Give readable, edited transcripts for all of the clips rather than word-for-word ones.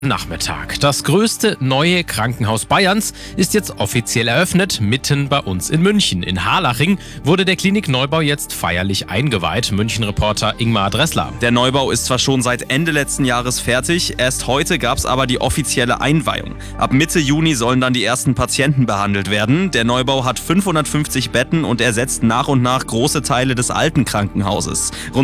Nachmittag. Das größte neue Krankenhaus Bayerns ist jetzt offiziell eröffnet, mitten bei uns in München. In Harlaching wurde der Klinikneubau jetzt feierlich eingeweiht. München-Reporter Ingmar Dressler. Der Neubau ist zwar schon seit Ende letzten Jahres fertig, erst heute gab es aber die offizielle Einweihung. Ab Mitte Juni sollen dann die ersten Patienten behandelt werden. Der Neubau hat 550 Betten und ersetzt nach und nach große Teile des alten Krankenhauses. Rund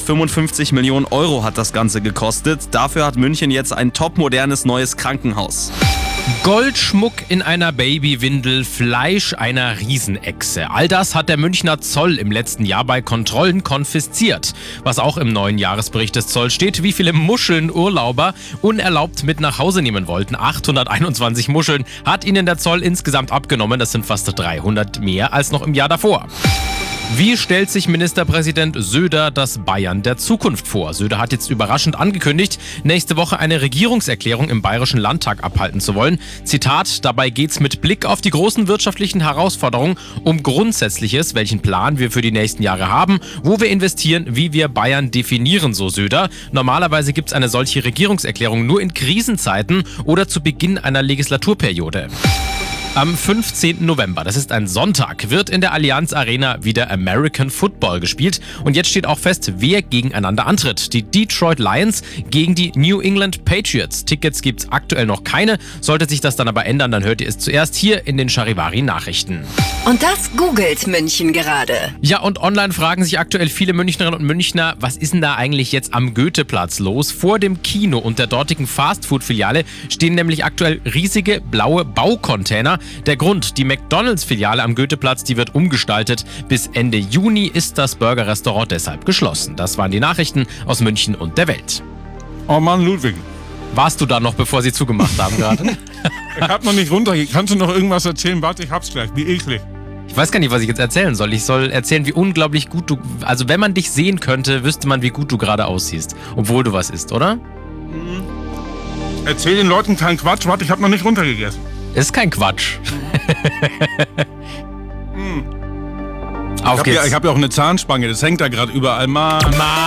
255 Millionen Euro hat das Ganze gekostet. Dafür hat München jetzt ein topmodernes neues Krankenhaus. Goldschmuck in einer Babywindel, Fleisch einer Riesenechse. All das hat der Münchner Zoll im letzten Jahr bei Kontrollen konfisziert. Was auch im neuen Jahresbericht des Zolls steht, wie viele Muscheln Urlauber unerlaubt mit nach Hause nehmen wollten. 821 Muscheln hat ihnen der Zoll insgesamt abgenommen. Das sind fast 300 mehr als noch im Jahr davor. Wie stellt sich Ministerpräsident Söder das Bayern der Zukunft vor? Söder hat jetzt überraschend angekündigt, nächste Woche eine Regierungserklärung im Bayerischen Landtag abhalten zu wollen. Zitat, dabei geht's mit Blick auf die großen wirtschaftlichen Herausforderungen um Grundsätzliches, welchen Plan wir für die nächsten Jahre haben, wo wir investieren, wie wir Bayern definieren, so Söder. Normalerweise gibt's eine solche Regierungserklärung nur in Krisenzeiten oder zu Beginn einer Legislaturperiode. Am 15. November, das ist ein Sonntag, wird in der Allianz Arena wieder American Football gespielt. Und jetzt steht auch fest, wer gegeneinander antritt. Die Detroit Lions gegen die New England Patriots. Tickets gibt's aktuell noch keine. Sollte sich das dann aber ändern, dann hört ihr es zuerst hier in den Charivari-Nachrichten. Und das googelt München gerade. Ja, und online fragen sich aktuell viele Münchnerinnen und Münchner, was ist denn da eigentlich jetzt am Goetheplatz los? Vor dem Kino und der dortigen Fastfood-Filiale stehen nämlich aktuell riesige blaue Baucontainer. Der Grund, die McDonalds-Filiale am Goetheplatz, die wird umgestaltet. Bis Ende Juni ist das Burger-Restaurant deshalb geschlossen. Das waren die Nachrichten aus München und der Welt. Oh Mann, Ludwig. Warst du da noch, bevor sie zugemacht haben gerade? Ich hab noch nicht runtergekriegt. Kannst du noch irgendwas erzählen? Warte, ich hab's gleich. Wie eklig. Ich weiß gar nicht, was ich jetzt erzählen soll. Ich soll erzählen, wie unglaublich gut du... Also wenn man dich sehen könnte, wüsste man, wie gut du gerade aussiehst. Obwohl du was isst, oder? Erzähl den Leuten keinen Quatsch. Warte, ich hab noch nicht runtergegessen. Ist kein Quatsch. Auf geht's. Ich hab ja auch eine Zahnspange. Das hängt da gerade überall. Mann.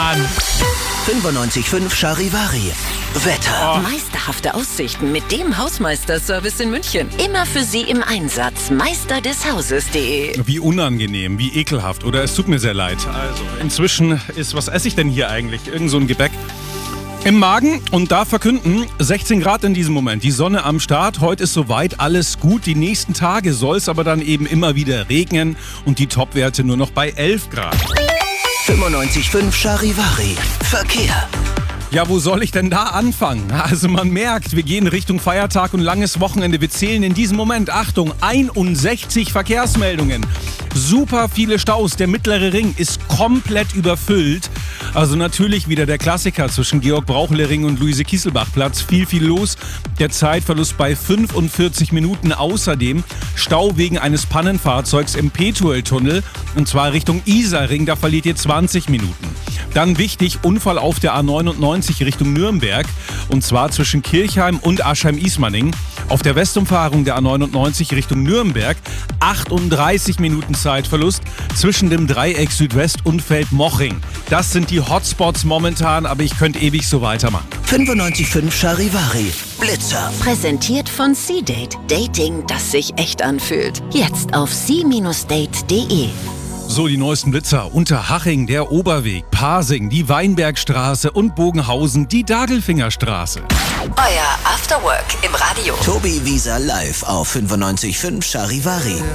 95.5 Charivari. Wetter. Meisterhafte Aussichten mit dem Hausmeisterservice in München. Immer für Sie im Einsatz. Meisterdeshauses.de. Wie unangenehm, wie ekelhaft. Oder es tut mir sehr leid. Also, inzwischen ist, was esse ich denn hier eigentlich? Irgend so ein Gebäck im Magen und da verkünden 16 Grad in diesem Moment. Die Sonne am Start. Heute ist soweit alles gut. Die nächsten Tage soll es aber dann eben immer wieder regnen und die Topwerte nur noch bei 11 Grad. 95.5 Charivari. Verkehr. Ja, wo soll ich denn da anfangen? Also man merkt, wir gehen Richtung Feiertag und langes Wochenende. Wir zählen in diesem Moment, Achtung, 61 Verkehrsmeldungen. Super viele Staus. Der mittlere Ring ist komplett überfüllt. Also natürlich wieder der Klassiker zwischen Georg-Brauchle-Ring und Luise-Kieselbach-Platz. Viel los. Der Zeitverlust bei 45 Minuten. Außerdem Stau wegen eines Pannenfahrzeugs im Petuel-Tunnel. Und zwar Richtung Isarring. Da verliert ihr 20 Minuten. Dann wichtig, Unfall auf der A99 Richtung Nürnberg. Und zwar zwischen Kirchheim und Aschheim-Ismaning. Auf der Westumfahrung der A99 Richtung Nürnberg 38 Minuten Zeitverlust zwischen dem Dreieck Südwest und Feldmoching. Das sind die Hotspots momentan, aber ich könnte ewig so weitermachen. 95.5 Charivari. Blitzer. Präsentiert von C-Date. Dating, das sich echt anfühlt. Jetzt auf c-date.de. So, die neuesten Blitzer. Unterhaching, der Oberweg, Pasing, die Weinbergstraße und Bogenhausen, die Dagelfingerstraße. Euer Afterwork im Radio. Tobi Wieser live auf 95.5 Charivari.